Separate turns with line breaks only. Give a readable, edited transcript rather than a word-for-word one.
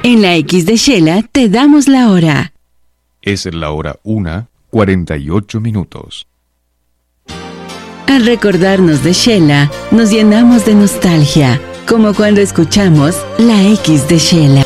En la X de Shela te damos la hora.
Es la hora 1:48.
Al recordarnos de Shela, nos llenamos de nostalgia, como cuando escuchamos la X de Shela.